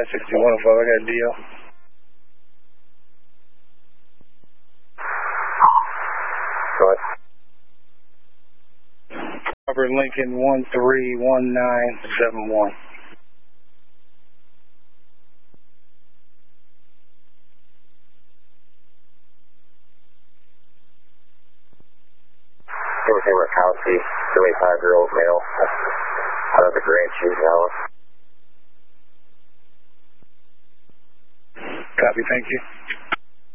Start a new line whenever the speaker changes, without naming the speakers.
56105, I got a deal.
Go ahead.
Robert Lincoln 131971.
Timothy Murkowski, 25-year-old male, out of the Grand Cheese House.
Copy, thank you.